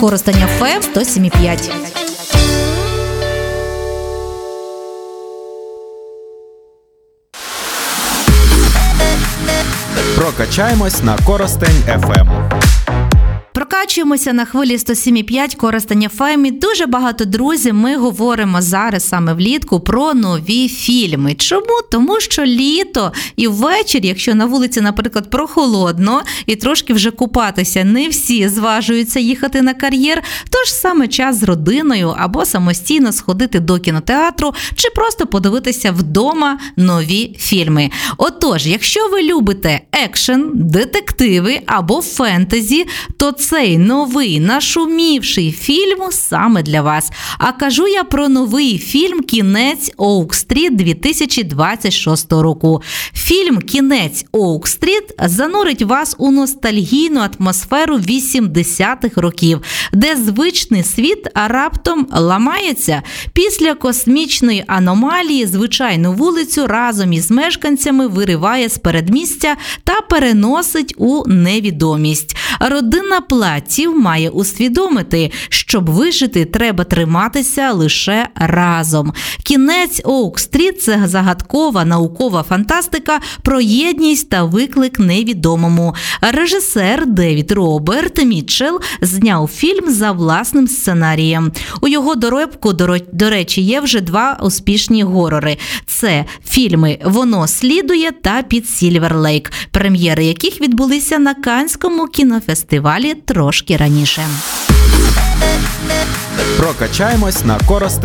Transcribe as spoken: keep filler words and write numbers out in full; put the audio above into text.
Коростень еф ем сто сім і п'ять. Прокачаємось на Коростень еф ем. Прокачуємося на хвилі сто сім і п'ять Коростень еф ем. І дуже багато, друзі, ми говоримо зараз саме влітку про нові фільми. Чому? Тому що літо і ввечері, якщо на вулиці, наприклад, прохолодно і трошки вже купатися, не всі зважуються їхати на кар'єр, тож саме час з родиною або самостійно сходити до кінотеатру чи просто подивитися вдома нові фільми. Отож, якщо ви любите екшен, детективи або фентезі, то цей новий, нашумівший фільм саме для вас. А кажу я про новий фільм «Кінець Оук-стріт» дві тисячі двадцять шостого року. Фільм «Кінець Оук-стріт» занурить вас у ностальгійну атмосферу вісімдесятих років, де звичний світ раптом ламається. Після космічної аномалії звичайну вулицю разом із мешканцями вириває з передмістя та переносить у невідомість. Родина Платів має усвідомити, щоб вижити, треба триматися лише разом. «Кінець Оук-стріт» – це загадкова наукова фантастика про єдність та виклик невідомому. Режисер Девід Роберт Мітчелл зняв фільм за власним сценарієм. У його доробку, до речі, є вже два успішні горори. Це фільми «Воно слідує» та «Під Сільвер Лейк», прем'єри яких відбулися на Каннському кінофестивалі трошки раніше. Прокачаємось на Коростень